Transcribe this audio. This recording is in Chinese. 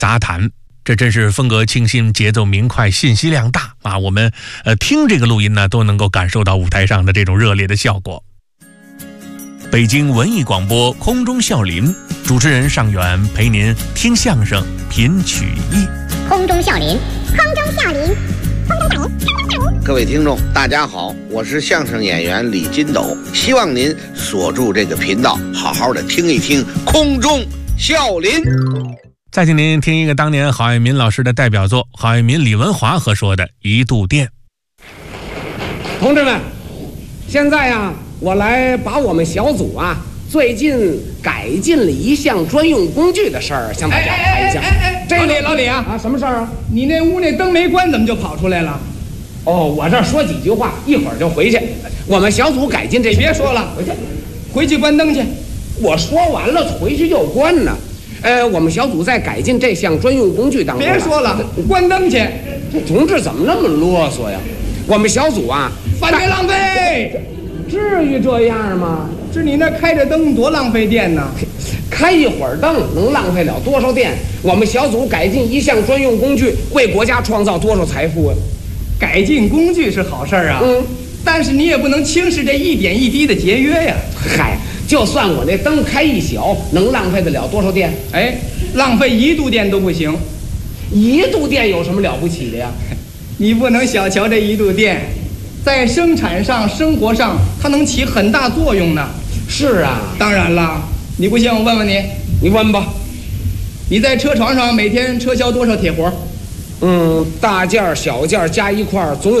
杂谈。这真是风格清新，节奏明快，信息量大啊！我们听这个录音呢，都能够感受到舞台上的这种热烈的效果。北京文艺广播空中笑林，主持人尚远陪您听相声品曲艺。 空中笑林，空中笑林，空中笑林。 各位听众大家好，我是相声演员李金斗，希望您锁住这个频道，好好的听一听空中笑林。 再请您听一个当年郝爱民老师的代表作，郝爱民、李文华合说的《一度电》。 同志们，现在呀，我来把我们小组最近改进了一项专用工具的事儿向大家谈一下。 老李什么事儿啊？ 你那屋那灯没关，怎么就跑出来了？ 哦，我这儿说几句话，一会儿就回去。我们小组改进这， 别说了，回去关灯去。 我说完了，回去就关呢。我们小组在改进这项专用工具当中。 别说了，关灯去。 这同志怎么那么啰嗦呀？我们小组反对浪费。 至于这样吗？ 是你那开着灯多浪费电呢？ 开一会儿灯能浪费了多少电？我们小组改进一项专用工具，为国家创造多少财富啊？ 改进工具是好事啊，但是你也不能轻视这一点一滴的节约呀。 嗨，就算我那灯开一小，能浪费得了多少电？ 浪费1度电都不行。 1度电有什么了不起的呀？ 你不能小瞧这1度电，在生产上、生活上，它能起很大作用呢。 是啊， 当然了，你不信我问问你。 你问吧。 你在车床上每天车销多少铁活？ 大件小件加一块总有